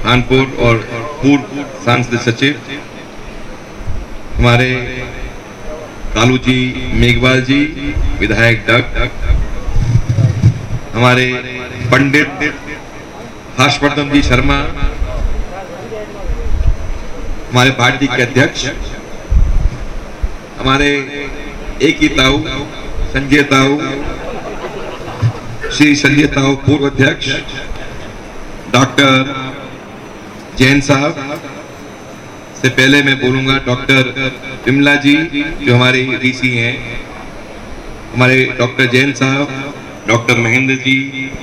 कानपुर और पूर्व सांसद सचिव हमारे कालू जी मेघवाल जी, विधायक डग, हमारे पंडित हर्षवर्धन जी शर्मा, हमारे पार्टी के अध्यक्ष, हमारे एक ही ताऊ संजय ताऊ, श्री संजय ताऊ पूर्व अध्यक्ष, डॉक्टर जैन साहब से पहले मैं बोलूंगा डॉक्टर विमला जी जो हमारे वीसी हैं, हमारे डॉक्टर जैन साहब, डॉक्टर महेंद्र जी,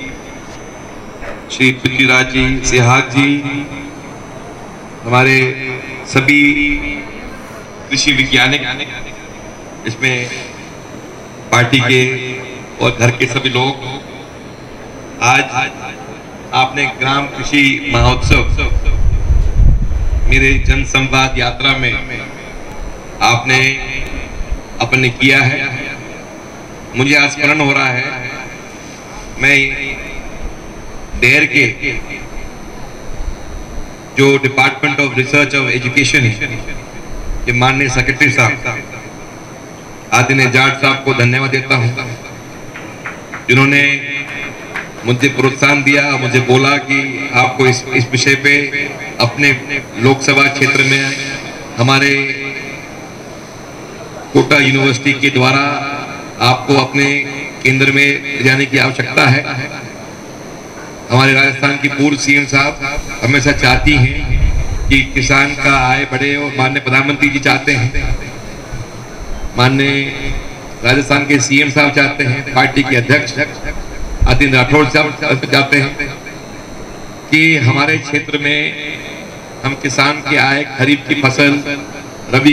श्री पृथ्वीराज जी, सिहाग जी, हमारे सभी कृषि वैज्ञानिक, इसमें पार्टी के और घर के सभी लोग, आज आपने ग्राम कृषि महोत्सव मेरे जन संवाद यात्रा में आपने अपने किया है। मुझे आज स्मरण हो रहा है, मैं डेयर के जो department of research of education के माननीय सेक्रेटरी साहब आदित्य जाट साहब को धन्यवाद देता हूं, जिन्होंने मुझे प्रोत्साहन दिया, मुझे बोला कि आपको इस विषय पे अपने लोकसभा क्षेत्र में हमारे कोटा यूनिवर्सिटी के द्वारा आपको अपने केंद्र में जाने की आवश्यकता है। हमारे राजस्थान की पूर्व सीएम साहब हमेशा चाहती हैं कि किसान का आय बढ़े और माननीय प्रधानमंत्री जी चाहते हैं, माननीय राजस्थान के सीएम साहब चाहते हैं, पार्टी के अध्यक्ष आदित्य राठौड़ साहब चाहते हैं कि हमारे क्षेत्र में हम किसान की आय, खरीफ की फसल, रबी